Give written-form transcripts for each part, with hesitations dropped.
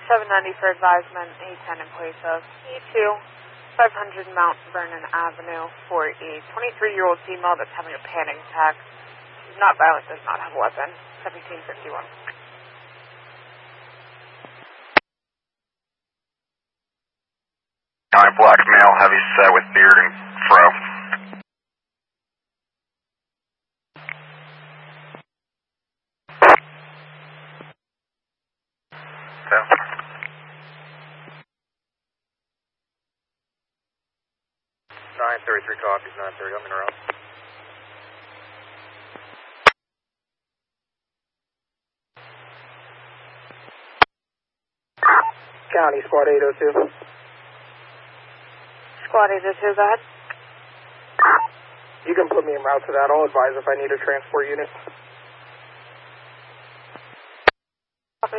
790 for advisement, A10 in place of E2, 500 Mount Vernon Avenue for a 23-year-old female that's having a panic attack. She's not violent, does not have a weapon. 1751. Black male, heavy set with beard and fro. Okay. 933 copies, 930, I'm in around. County, Squad 802. Squad 802, go ahead. You can put me en route to that. I'll advise if I need a transport unit. Copy.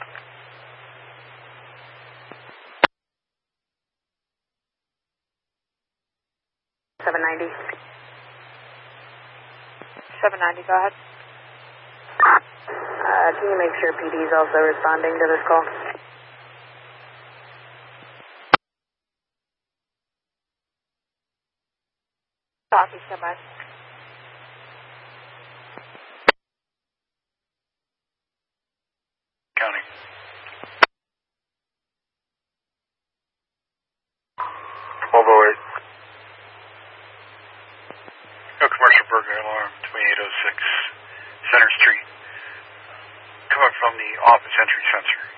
$790, go ahead. Can you make sure PD is also responding to this call? Copy, stand by. County. No commercial burglary alarm, 2806 Center Street. Coming from the office entry sensor.